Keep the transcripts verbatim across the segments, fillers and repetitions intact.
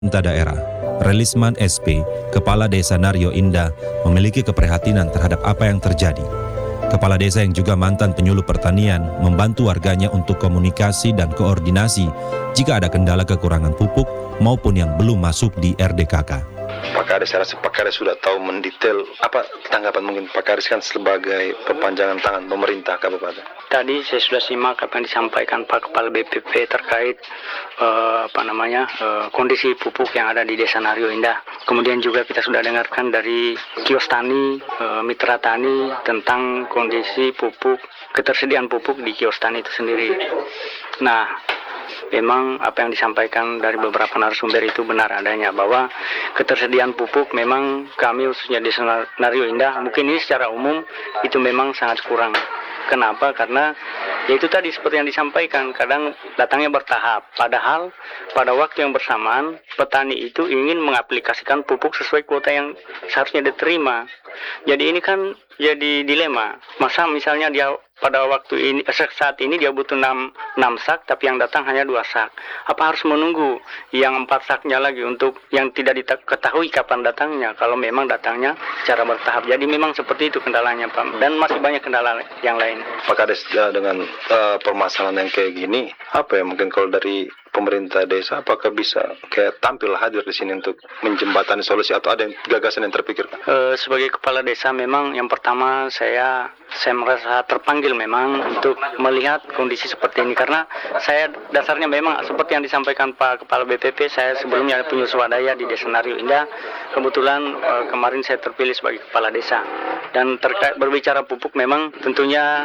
Pemerintah daerah, Relisman S P, Kepala Desa Naryo Indah, memiliki keprihatinan terhadap apa yang terjadi. Kepala desa yang juga mantan penyuluh pertanian membantu warganya untuk komunikasi dan koordinasi jika ada kendala kekurangan pupuk maupun yang belum masuk di R D K K. Pak Kades, saya rasa Pak Kades sudah tahu mendetail apa tanggapan mungkin Pak Kades kan sebagai perpanjangan tangan pemerintah kabupaten. Tadi saya sudah simak apa yang disampaikan Pak Kepala B P P terkait uh, apa namanya uh, kondisi pupuk yang ada di Desa Naryo Indah. Kemudian juga kita sudah dengarkan dari kios tani, uh, mitra tani tentang kondisi pupuk, ketersediaan pupuk di kios tani itu sendiri. Nah, memang apa yang disampaikan dari beberapa narasumber itu benar adanya, bahwa ketersediaan pupuk memang kami khususnya di Naryo Indah, mungkin ini secara umum itu memang sangat kurang. Kenapa? Karena ya itu tadi seperti yang disampaikan, kadang datangnya bertahap. Padahal pada waktu yang bersamaan petani itu ingin mengaplikasikan pupuk sesuai kuota yang seharusnya diterima. Jadi ini kan jadi dilema. Masa misalnya dia pada waktu ini saat ini dia butuh enam sak, tapi yang datang hanya dua sak. Apa harus menunggu yang empat saknya lagi untuk yang tidak diketahui kapan datangnya, kalau memang datangnya secara bertahap. Jadi memang seperti itu kendalanya, Pak. Dan masih banyak kendala yang lain. Pak Kades, dengan uh, permasalahan yang kayak gini, apa ya mungkin kalau dari pemerintah desa, apakah bisa kayak tampil hadir di sini untuk menjembatani solusi, atau ada yang, gagasan yang terpikir? Uh, sebagai kepala desa memang yang pertama saya saya merasa terpanggil memang untuk melihat kondisi seperti ini, karena saya dasarnya memang seperti yang disampaikan Pak Kepala B P P, saya sebelumnya penyuluh swadaya di Desa Naryo Indah. Kebetulan uh, kemarin saya terpilih sebagai kepala desa, dan terkait berbicara pupuk memang tentunya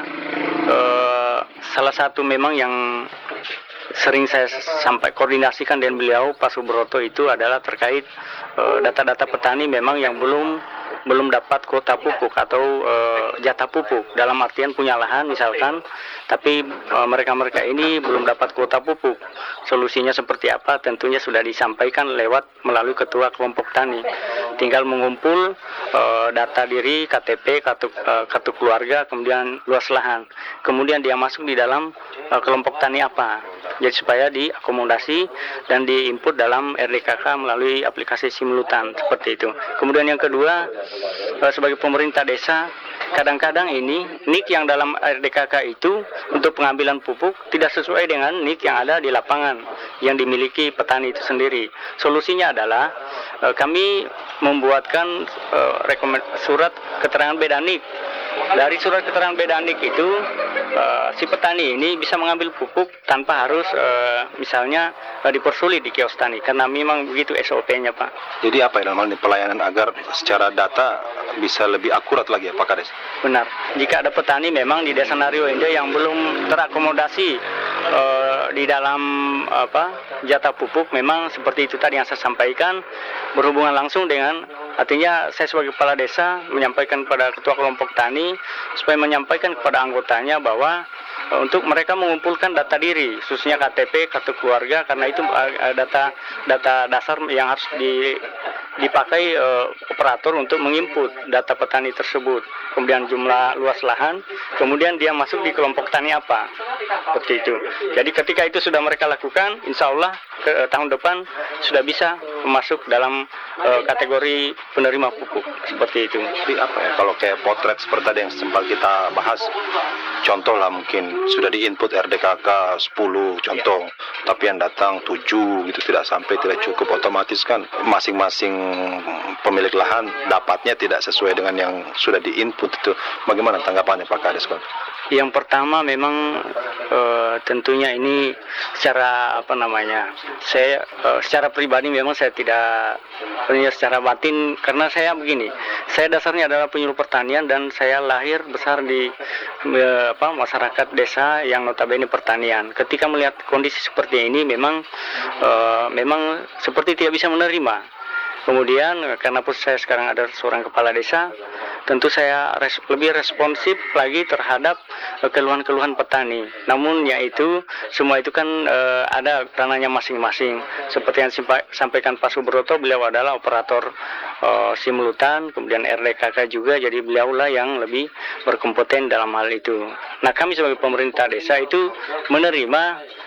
uh, salah satu memang yang sering saya sampai koordinasikan dengan beliau Pak Subroto itu adalah terkait uh, data-data petani memang yang belum belum dapat kuota pupuk atau uh, jatah pupuk, dalam artian punya lahan misalkan, tapi uh, mereka-mereka ini belum dapat kuota pupuk. Solusinya seperti apa? Tentunya sudah disampaikan lewat melalui ketua kelompok tani. Tinggal mengumpul uh, data diri, K T P, kartu, uh, kartu keluarga, kemudian luas lahan. Kemudian dia masuk di dalam uh, kelompok tani apa. Jadi supaya diakomodasi dan diinput dalam R D K K melalui aplikasi simultan, seperti itu. Kemudian yang kedua, sebagai pemerintah desa, kadang-kadang ini N I K yang dalam R D K K itu untuk pengambilan pupuk tidak sesuai dengan N I K yang ada di lapangan yang dimiliki petani itu sendiri. Solusinya adalah kami membuatkan surat keterangan beda N I K. Dari surat keterangan beda N I K itu uh, si petani ini bisa mengambil pupuk tanpa harus uh, misalnya uh, dipersulit di kios tani, karena memang begitu S O P-nya, Pak. Jadi apa ya dalam hal ini pelayanan agar secara data bisa lebih akurat lagi ya, Pak Kades? Benar. Jika ada petani memang di Desa Naryo Indah yang belum terakomodasi uh, di dalam apa jatah pupuk, memang seperti itu tadi yang saya sampaikan, berhubungan langsung dengan, artinya saya sebagai kepala desa menyampaikan kepada ketua kelompok tani supaya menyampaikan kepada anggotanya bahwa uh, untuk mereka mengumpulkan data diri, khususnya K T P, kartu keluarga, karena itu uh, data data dasar yang harus di, dipakai uh, operator untuk menginput data petani tersebut. Kemudian jumlah luas lahan, kemudian dia masuk di kelompok tani apa, seperti itu. Jadi ketika itu sudah mereka lakukan, insya Allah ke uh, tahun depan sudah bisa masuk dalam uh, kategori penerima pupuk, seperti itu. Tapi apa ya kalau kayak potret seperti tadi yang sempat kita bahas, contoh lah mungkin sudah diinput R D K K sepuluh contoh, tapi yang datang tujuh gitu, tidak sampai, tidak cukup, otomatis kan masing-masing pemilik lahan dapatnya tidak sesuai dengan yang sudah diinput itu. Bagaimana tanggapannya Pak Kades? Yang pertama memang e, tentunya ini secara apa namanya, saya e, secara pribadi memang saya tidak, tentunya secara batin, karena saya begini, saya dasarnya adalah penyuluh pertanian dan saya lahir besar di e, apa masyarakat desa yang notabene pertanian. Ketika melihat kondisi seperti ini memang e, memang seperti tidak bisa menerima. Kemudian karena pun saya sekarang ada seorang kepala desa, tentu saya res, lebih responsif lagi terhadap uh, keluhan-keluhan petani. Namun yaitu semua itu kan uh, ada ranahnya masing-masing. Seperti yang simpa, sampaikan Pak Subroto, beliau adalah operator uh, simultan, kemudian R D K K juga, jadi beliaulah yang lebih berkompeten dalam hal itu. Nah, kami sebagai pemerintah desa itu menerima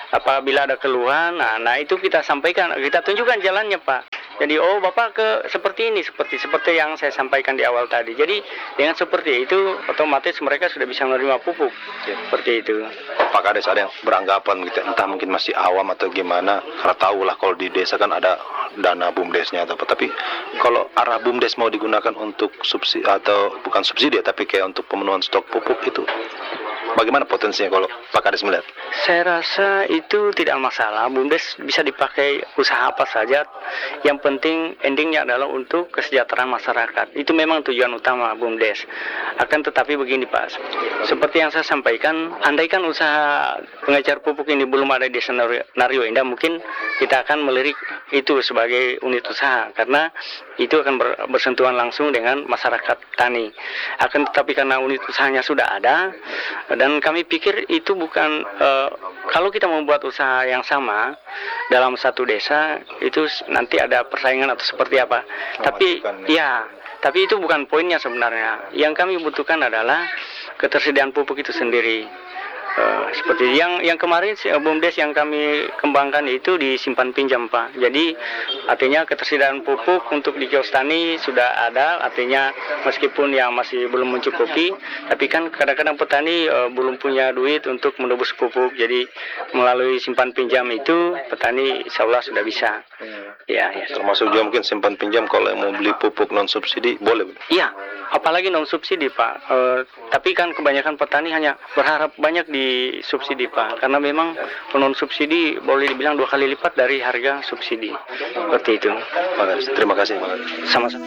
apabila ada keluhan, nah, nah itu kita sampaikan, kita tunjukkan jalannya Pak. Jadi oh Bapak ke seperti ini, seperti seperti yang saya sampaikan di awal tadi. Jadi dengan seperti itu otomatis mereka sudah bisa menerima pupuk. Ya, seperti itu. Pak Kades ada yang beranggapan gitu, entah mungkin masih awam atau gimana, karena tahu lah kalau di desa kan ada dana BUMDesnya atau apa. Tapi kalau arah BUMDes mau digunakan untuk subsidi atau bukan subsidi ya, tapi kayak untuk pemenuhan stok pupuk itu, bagaimana potensinya kalau Pak Kades melihat? Saya rasa itu tidak masalah. BUMDes bisa dipakai usaha apa saja. Yang penting endingnya adalah untuk kesejahteraan masyarakat. Itu memang tujuan utama BUMDes. Akan tetapi begini Pak, seperti yang saya sampaikan, andaikan usaha pengecar pupuk ini belum ada di desa Nario Indah, mungkin kita akan melirik itu sebagai unit usaha karena itu akan bersentuhan langsung dengan masyarakat tani. Akan tetapi karena unit usahanya sudah ada, dan kami pikir itu bukan uh, kalau kita membuat usaha yang sama dalam satu desa itu nanti ada persaingan atau seperti apa. Tapi ya, tapi itu bukan poinnya sebenarnya. Yang kami butuhkan adalah ketersediaan pupuk itu sendiri. Uh, seperti yang yang kemarin BUMDes yang kami kembangkan itu disimpan pinjam Pak. Jadi artinya ketersediaan pupuk untuk di kios tani sudah ada. Artinya meskipun yang masih belum mencukupi, tapi kan kadang-kadang petani uh, belum punya duit untuk menebus pupuk. Jadi melalui simpan pinjam itu petani insya Allah sudah bisa. Ya, ya. Termasuk juga mungkin simpan pinjam kalau mau beli pupuk non subsidi boleh. Iya, apalagi non subsidi Pak. Uh, tapi kan kebanyakan petani hanya berharap banyak di subsidi Pak, karena memang non subsidi boleh dibilang dua kali lipat dari harga subsidi. Seperti itu. Terima kasih. Sama-sama.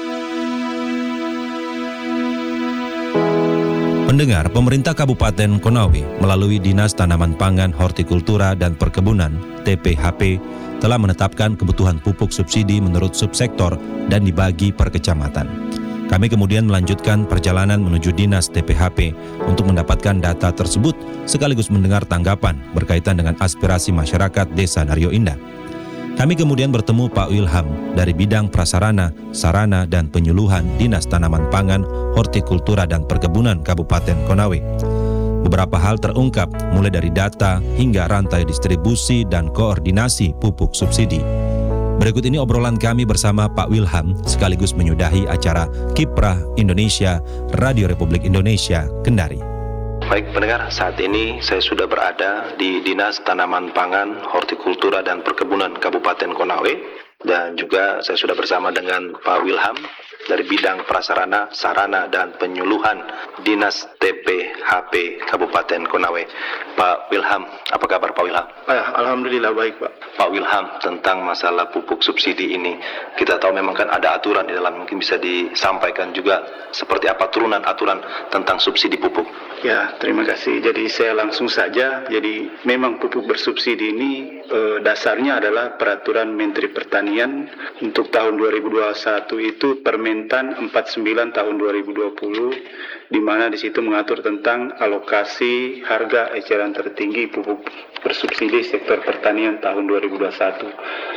Pendengar, pemerintah Kabupaten Konawe melalui Dinas Tanaman Pangan, Hortikultura dan Perkebunan T P H P telah menetapkan kebutuhan pupuk subsidi menurut subsektor dan dibagi per kecamatan. Kami kemudian melanjutkan perjalanan menuju Dinas T P H P untuk mendapatkan data tersebut sekaligus mendengar tanggapan berkaitan dengan aspirasi masyarakat Desa Nario Indah. Kami kemudian bertemu Pak Wilham dari bidang prasarana, sarana dan penyuluhan Dinas Tanaman Pangan, Hortikultura dan Perkebunan Kabupaten Konawe. Beberapa hal terungkap mulai dari data hingga rantai distribusi dan koordinasi pupuk subsidi. Berikut ini obrolan kami bersama Pak Wilham sekaligus menyudahi acara Kiprah Indonesia Radio Republik Indonesia Kendari. Baik pendengar, saat ini saya sudah berada di Dinas Tanaman Pangan, Hortikultura dan Perkebunan Kabupaten Konawe, dan juga saya sudah bersama dengan Pak Wilham dari bidang prasarana, sarana dan penyuluhan Dinas T P H P Kabupaten Konawe. Pak Wilham, apa kabar Pak Wilham? Eh, Alhamdulillah baik Pak. Pak Wilham, tentang masalah pupuk subsidi ini, kita tahu memang kan ada aturan di dalam, mungkin bisa disampaikan juga seperti apa turunan aturan tentang subsidi pupuk. Ya, terima kasih. Jadi saya langsung saja. Jadi memang pupuk bersubsidi ini eh, dasarnya adalah peraturan Menteri Pertanian untuk tahun dua ribu dua puluh satu itu Permentan empat puluh sembilan tahun dua ribu dua puluh, di mana di situ mengatur tentang alokasi harga eceran tertinggi pupuk bersubsidi sektor pertanian tahun dua ribu dua puluh satu.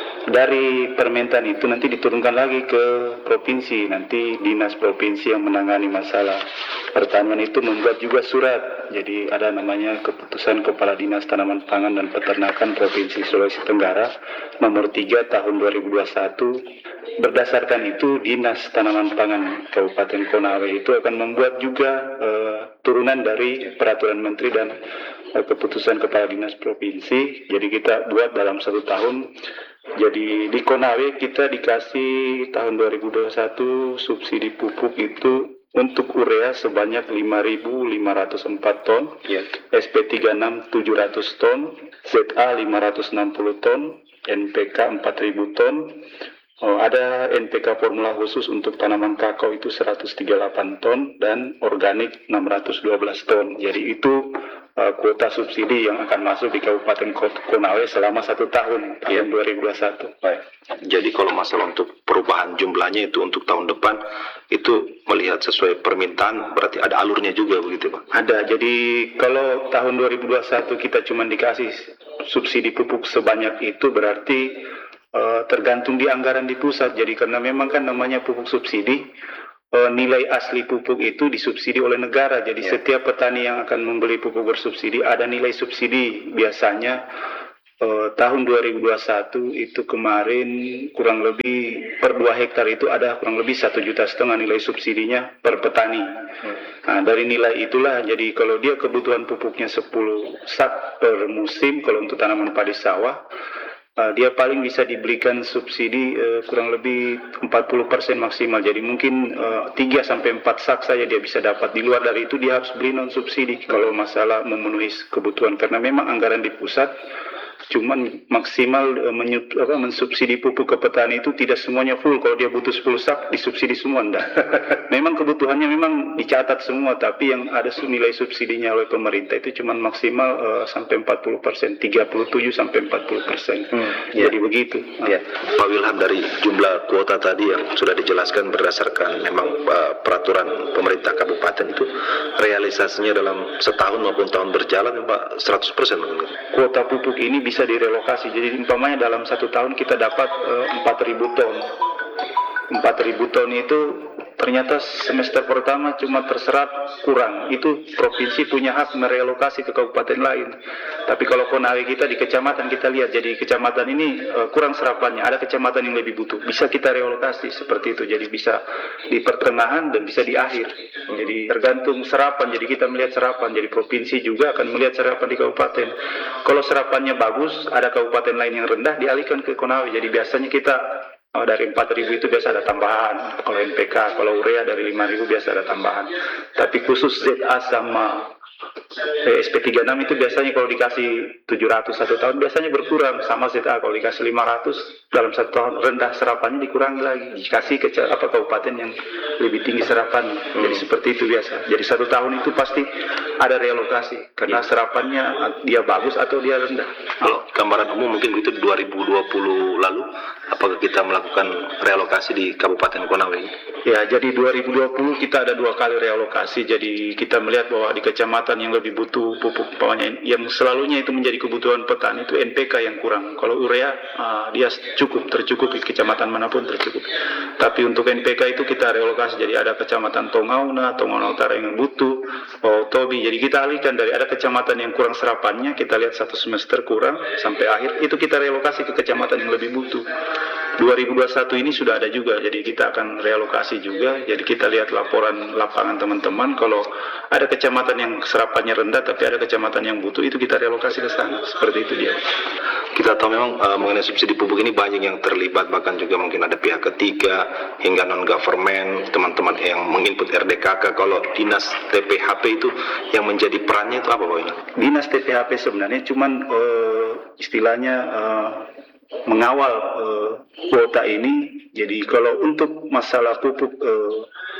Dari Permentan itu nanti diturunkan lagi ke provinsi, nanti dinas provinsi yang menangani masalah pertanian itu membuat juga surat. Jadi ada namanya keputusan Kepala Dinas Tanaman Pangan dan Peternakan Provinsi Sulawesi Tenggara nomor tiga tahun dua ribu dua puluh satu. Berdasarkan itu Dinas Tanaman Pangan Kabupaten Konawe itu akan membuat juga uh, turunan dari peraturan menteri dan uh, keputusan Kepala Dinas Provinsi. Jadi kita buat dalam satu tahun. Jadi di Konawe kita dikasih tahun dua ribu dua puluh satu subsidi pupuk itu untuk urea sebanyak lima ribu lima ratus empat ton, yeah. S P tiga puluh enam tujuh ratus ton, Z A lima ratus enam puluh ton, N P K empat ribu ton. Oh, ada N P K formula khusus untuk tanaman kakao itu seratus tiga puluh delapan ton dan organik enam ratus dua belas ton. Jadi itu uh, kuota subsidi yang akan masuk di Kabupaten Konawe selama satu tahun, tahun dua ribu dua puluh satu. Baik. Jadi kalau masalah untuk perubahan jumlahnya itu untuk tahun depan itu melihat sesuai permintaan, berarti ada alurnya juga begitu Pak? Ada. Jadi kalau tahun dua ribu dua puluh satu kita cuma dikasih subsidi pupuk sebanyak itu, berarti Uh, tergantung di anggaran di pusat. Jadi karena memang kan namanya pupuk subsidi, uh, nilai asli pupuk itu disubsidi oleh negara. Jadi yeah. setiap petani yang akan membeli pupuk bersubsidi ada nilai subsidi. Biasanya uh, tahun dua ribu dua puluh satu itu kemarin kurang lebih per dua hektar itu ada kurang lebih satu juta setengah nilai subsidinya per petani. Hmm. Nah, dari nilai itulah jadi kalau dia kebutuhan pupuknya sepuluh sak per musim kalau untuk tanaman padi sawah, uh, dia paling bisa diberikan subsidi uh, kurang lebih empat puluh persen maksimal. Jadi mungkin uh, tiga sampai empat sak saja dia bisa dapat. Di luar dari itu dia harus beli non subsidi kalau masalah memenuhi kebutuhan, karena memang anggaran di pusat cuman maksimal uh, menyut, apa, mensubsidi pupuk ke petani itu tidak semuanya full. Kalau dia butuh sepuluh sak disubsidi semua enggak. Memang kebutuhannya memang dicatat semua, tapi yang ada nilai subsidinya oleh pemerintah itu cuman maksimal uh, sampai empat puluh persen, tiga puluh tujuh sampai empat puluh persen. Hmm, jadi ya. Begitu. Ya. Pak Wilham, dari jumlah kuota tadi yang sudah dijelaskan berdasarkan memang uh, peraturan pemerintah kabupaten itu, realisasinya dalam setahun maupun tahun berjalan Pak seratus persen. Kuota pupuk ini bisa direlokasi. Jadi umpamanya dalam satu tahun kita dapat uh, empat ribu ton. empat ribu ton itu ternyata semester pertama cuma terserap kurang. Itu provinsi punya hak merelokasi ke kabupaten lain. Tapi kalau Konawe kita di kecamatan kita lihat, jadi kecamatan ini uh, kurang serapannya. Ada kecamatan yang lebih butuh. Bisa kita relokasi seperti itu. Jadi bisa di pertengahan dan bisa di akhir. Jadi tergantung serapan. Jadi kita melihat serapan. Jadi provinsi juga akan melihat serapan di kabupaten. Kalau serapannya bagus, ada kabupaten lain yang rendah, dialihkan ke Konawe. Jadi biasanya kita oh, dari empat ribu itu biasa ada tambahan. Kalau N P K, kalau urea dari lima ribu biasa ada tambahan. Tapi khusus Z A sama S P tiga puluh enam itu biasanya kalau dikasih tujuh ratus satu tahun biasanya berkurang. Sama Z A kalau dikasih lima ratus dalam satu tahun rendah serapannya dikurangi lagi, dikasih ke apa kabupaten yang lebih tinggi serapannya. Hmm. Jadi seperti itu biasa. Jadi satu tahun itu pasti ada relokasi karena serapannya dia bagus atau dia rendah. Kalau gambaran umum mungkin begitu dua ribu dua puluh lalu, apakah kita melakukan relokasi di Kabupaten Konawe? Ya, jadi dua ribu dua puluh kita ada dua kali relokasi. Jadi kita melihat bahwa di kecamatan yang lebih butuh pupuk, pokoknya yang selalunya itu menjadi kebutuhan petani itu N P K yang kurang. Kalau urea uh, dia cukup, tercukupi, kecamatan manapun tercukupi. Tapi untuk N P K itu kita relokasi. Jadi ada kecamatan Tongauna, Tongauna Utara yang butuh, oh, Tobi. Jadi kita alihkan dari ada kecamatan yang kurang serapannya, kita lihat satu semester kurang sampai akhir, itu kita relokasi ke kecamatan yang lebih butuh. dua ribu dua puluh satu ini sudah ada juga, jadi kita akan relokasi juga. Jadi kita lihat laporan lapangan teman-teman, kalau ada kecamatan yang serapannya rendah tapi ada kecamatan yang butuh, itu kita relokasi ke sana. Seperti itu dia. Kita tahu memang uh, mengenai subsidi pupuk ini banyak yang terlibat, bahkan juga mungkin ada pihak ketiga hingga non-government, teman-teman yang menginput R D K K. Kalau dinas T P H P itu yang menjadi perannya itu apa Pak ini? Dinas T P H P sebenarnya cuman uh, istilahnya uh, mengawal uh, kuota ini. Jadi kalau untuk masalah pupuk uh,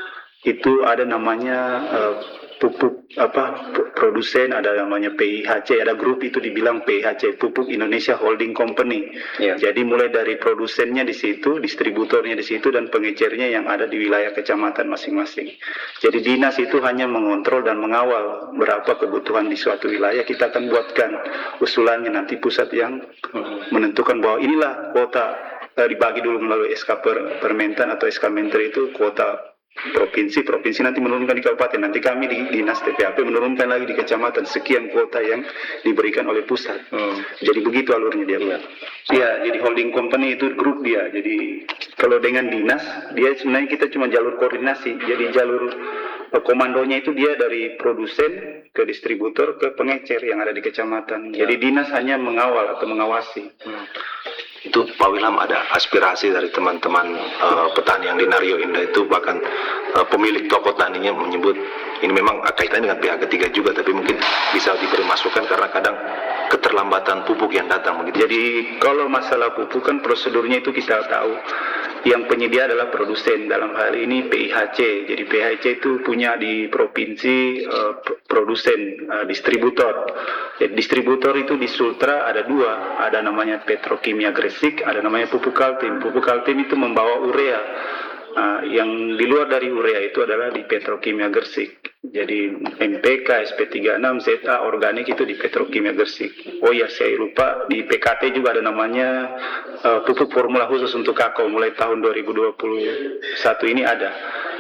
itu ada namanya uh, pupuk apa produsen, ada namanya P I H C, ada grup itu dibilang P I H C, Pupuk Indonesia Holding Company. Yeah. Jadi mulai dari produsennya di situ, distributornya di situ, dan pengecernya yang ada di wilayah kecamatan masing-masing. Jadi dinas itu hanya mengontrol dan mengawal berapa kebutuhan di suatu wilayah. Kita akan buatkan usulannya, nanti pusat yang menentukan bahwa inilah kuota, eh, dibagi dulu melalui S K per, Permentan atau S K Menteri itu kuota provinsi, provinsi nanti menurunkan di kabupaten, nanti kami di dinas T P H P menurunkan lagi di kecamatan sekian kuota yang diberikan oleh pusat. Hmm. Jadi begitu alurnya dia. Iya, ya, jadi holding company itu grup dia. Jadi kalau dengan dinas, dia sebenarnya kita cuma jalur koordinasi. Jadi jalur komandonya itu dia dari produsen ke distributor ke pengecer yang ada di kecamatan. Ya. Jadi dinas hanya mengawal atau mengawasi. Hmm. Itu Pak Wilham, ada aspirasi dari teman-teman uh, petani yang di Naryo Indah itu, bahkan uh, pemilik toko taninya menyebut ini memang kaitannya dengan pihak ketiga juga, tapi mungkin bisa diberi masukan karena kadang keterlambatan pupuk yang datang begitu. Jadi kalau masalah pupuk kan prosedurnya itu kita tahu, yang penyedia adalah produsen, dalam hal ini P I H C. Jadi P I H C itu punya di provinsi uh, produsen, uh, distributor. Jadi distributor itu di Sultra ada dua, ada namanya Petrokimia Gresik, ada namanya Pupuk Kaltim. Pupuk Kaltim itu membawa urea. Uh, yang di luar dari urea itu adalah di Petrokimia Gresik. Jadi M P K, S P tiga puluh enam, Z A, organik itu di Petrokimia Gresik. Oh ya, saya lupa, di P K T juga ada namanya uh, pupuk formula khusus untuk kakao, mulai tahun dua ribu dua puluh satu ini ada.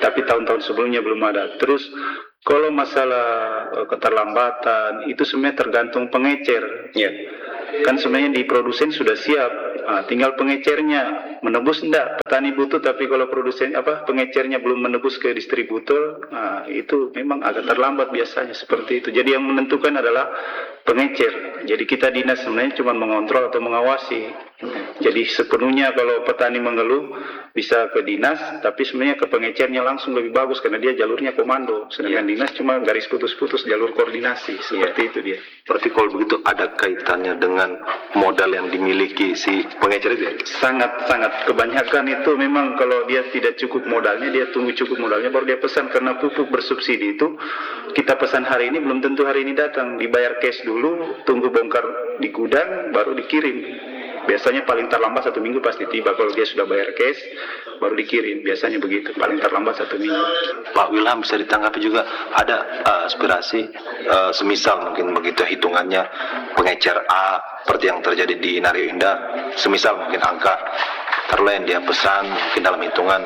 tapi tahun-tahun sebelumnya belum ada. Terus kalau masalah uh, keterlambatan itu sebenarnya tergantung pengecer. Ya. Kan sebenarnya di produsen sudah siap, nah, tinggal pengecernya menebus enggak. Petani butuh, tapi kalau produsen apa pengecernya belum menebus ke distributor, nah, itu memang agak terlambat biasanya seperti itu. Jadi yang menentukan adalah pengecer. Jadi kita dinas sebenarnya cuma mengontrol atau mengawasi. Jadi sepenuhnya kalau petani mengeluh bisa ke dinas, tapi sebenarnya ke pengecernya langsung lebih bagus karena dia jalurnya komando. Sedangkan dinas cuma garis putus-putus jalur koordinasi, seperti itu dia. Berarti kalau begitu ada kaitannya dengan modal yang dimiliki si pengecer itu ya? Sangat-sangat. Kebanyakan itu memang kalau dia tidak cukup modalnya, dia tunggu cukup modalnya baru dia pesan, karena pupuk bersubsidi itu kita pesan hari ini belum tentu hari ini datang, dibayar cash dulu, tunggu bongkar di gudang baru dikirim. Biasanya paling terlambat satu minggu pasti tiba. Kalau dia sudah bayar cash baru dikirim, biasanya begitu, paling terlambat satu minggu. Pak Wilham, bisa ditanggapi juga ada uh, aspirasi uh, semisal mungkin begitu hitungannya pengecer A seperti yang terjadi di Naryo Indah, semisal mungkin angka taruhlah yang dia pesan mungkin dalam hitungan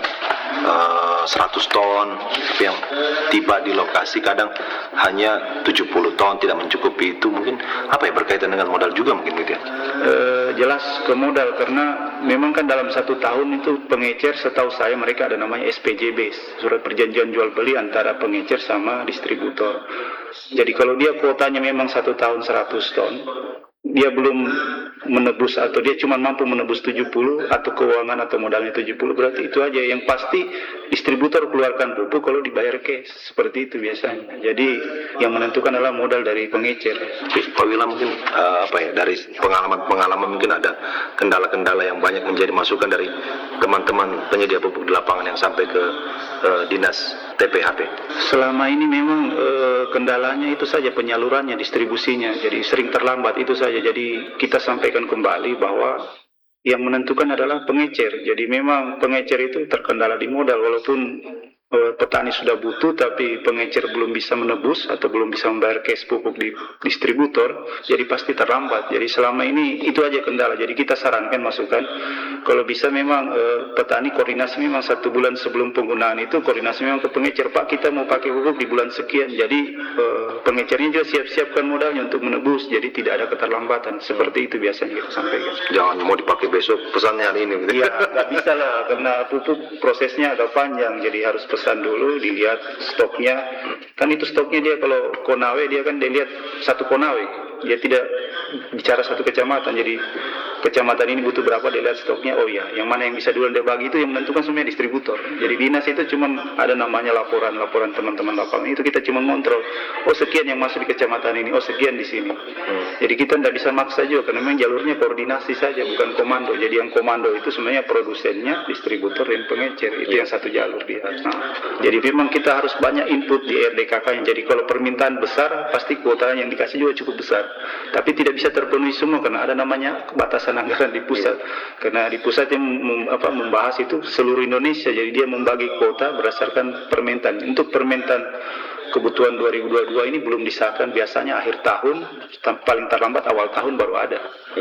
uh, seratus ton, tapi yang tiba di lokasi kadang hanya tujuh puluh ton, tidak mencukupi. Itu mungkin apa ya, berkaitan dengan modal juga mungkin gitu ya? Uh, jelas ke modal, karena memang kan dalam satu tahun itu pengecer, setahu saya mereka ada namanya S P J B, surat perjanjian jual beli antara pengecer sama distributor. Jadi kalau dia kuotanya memang satu tahun seratus ton, dia belum menebus atau dia cuma mampu menebus tujuh puluh atau keuangan atau modalnya tujuh puluh, berarti itu aja. Yang pasti distributor keluarkan pupuk kalau dibayar cash, seperti itu biasanya. Jadi yang menentukan adalah modal dari pengecer. Pak Wilham, mungkin uh, apa ya, dari pengalaman-pengalaman mungkin ada kendala-kendala yang banyak menjadi masukan dari teman-teman penyedia pupuk di lapangan yang sampai ke uh, dinas T P H P. Selama ini memang uh, kendalanya itu saja, penyalurannya, distribusinya, jadi sering terlambat itu saja. Jadi kita sampaikan kembali bahwa yang menentukan adalah pengecer. Jadi memang pengecer itu terkendala di modal, walaupun uh, petani sudah butuh tapi pengecer belum bisa menebus atau belum bisa membayar cash pupuk di distributor, jadi pasti terlambat. Jadi selama ini itu aja kendala. Jadi kita sarankan, masukan, kalau bisa memang uh, petani koordinasi memang satu bulan sebelum penggunaan itu koordinasi memang ke pengecer, Pak kita mau pakai pupuk di bulan sekian. Jadi uh, pengecernya juga siap-siapkan modalnya untuk menebus, jadi tidak ada keterlambatan. Seperti itu biasanya kita sampaikan. Jangan mau dipakai besok, pesannya hari ini. Iya, nggak bisa lah, karena pupuk prosesnya agak panjang, jadi harus pesan dulu, dilihat stoknya. Kan itu stoknya dia kalau Konawe, dia kan dia lihat satu Konawe, dia tidak bicara satu kecamatan. Jadi kecamatan ini butuh berapa, dia lihat stoknya. Oh ya, yang mana yang bisa duluan dia bagi, itu yang menentukan sebenarnya distributor. Jadi dinas itu cuma ada namanya laporan-laporan teman-teman lapangan, itu kita cuma ngontrol. Oh sekian yang masuk di kecamatan ini, oh sekian di sini. Hmm. Jadi kita tidak bisa maksa juga, karena memang jalurnya koordinasi saja, bukan komando. Jadi yang komando itu sebenarnya produsennya, distributor dan pengecer, itu yang satu jalur dia. Nah, jadi memang kita harus banyak input di R D K K-nya. Jadi kalau permintaan besar, pasti kuota yang dikasih juga cukup besar. Tapi tidak bisa terpenuhi semua, karena ada namanya batasan anggaran di pusat. Karena di pusat yang mem, apa, membahas itu seluruh Indonesia, jadi dia membagi kuota berdasarkan permintaan. Untuk permintaan kebutuhan dua ribu dua puluh dua ini belum disahkan, biasanya akhir tahun, paling terlambat awal tahun baru ada.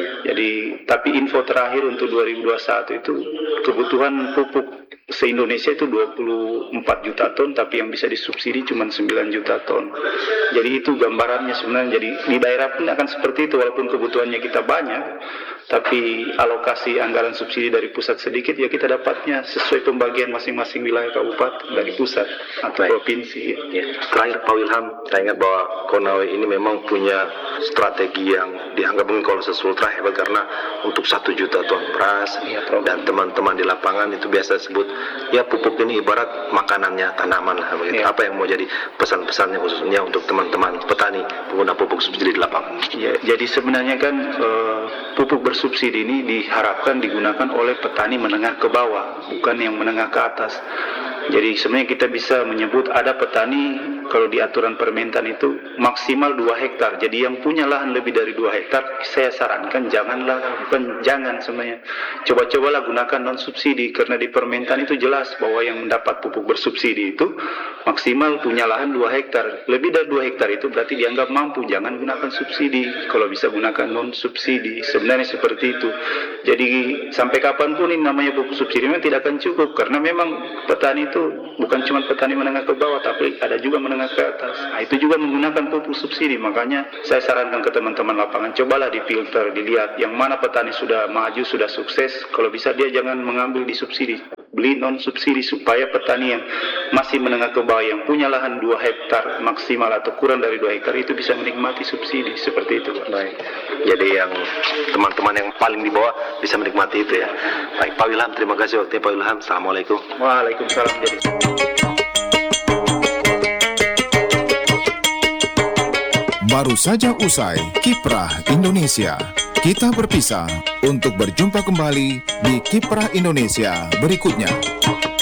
Jadi tapi info terakhir untuk dua ribu dua puluh satu itu kebutuhan pupuk se-Indonesia itu dua puluh empat juta ton, tapi yang bisa disubsidi cuma sembilan juta ton. Jadi itu gambarannya sebenarnya. Jadi di daerah pun akan seperti itu, walaupun kebutuhannya kita banyak, tapi alokasi anggaran subsidi dari pusat sedikit, ya kita dapatnya sesuai pembagian masing-masing wilayah kabupaten dari pusat atau Baik. provinsi. Ya. Terakhir Pak Wilham, saya ingat bahwa Konawe ini memang punya strategi yang dianggap mungkin kalau sesultra hebat, karena untuk satu juta ton beras ya, dan teman-teman di lapangan itu biasa sebut ya pupuk ini ibarat makanannya tanaman lah begitu. Ya. Apa yang mau jadi pesan-pesannya khususnya untuk teman-teman petani pengguna pupuk subsidi di lapangan? Ya, jadi sebenarnya kan uh, pupuk bersubsidi ini diharapkan digunakan oleh petani menengah ke bawah, bukan yang menengah ke atas. Jadi sebenarnya kita bisa menyebut ada petani kalau di aturan permentan itu maksimal dua hektar. Jadi yang punya lahan lebih dari dua hektar, saya sarankan janganlah, bukan jangan sebenarnya. Coba-cobalah gunakan non subsidi, karena di permentan itu jelas bahwa yang mendapat pupuk bersubsidi itu maksimal punya lahan dua hektar. Lebih dari dua hektar itu berarti dianggap mampu, jangan gunakan subsidi. Kalau bisa gunakan non subsidi. Sebenarnya seperti itu. Jadi sampai kapanpun ini namanya pupuk subsidi memang tidak akan cukup, karena memang petani itu bukan cuma petani menengah ke bawah, tapi ada juga menengah ke atas. Nah, itu juga menggunakan pupuk subsidi. Makanya saya sarankan ke teman-teman lapangan, cobalah difilter, dilihat yang mana petani sudah maju, sudah sukses. Kalau bisa dia jangan mengambil di subsidi, beli non subsidi, supaya petani yang masih menengah ke bawah yang punya lahan dua hektar maksimal atau kurang dari dua hektar itu bisa menikmati subsidi. Seperti itu, Pak. Baik. Jadi yang teman-teman yang paling di bawah bisa menikmati itu ya. Baik, Pak Wilham, terima kasih waktunya Pak Wilham. Assalamualaikum. Waalaikumsalam. Jadi baru saja usai Kiprah Indonesia. Kita berpisah untuk berjumpa kembali di Kiprah Indonesia berikutnya.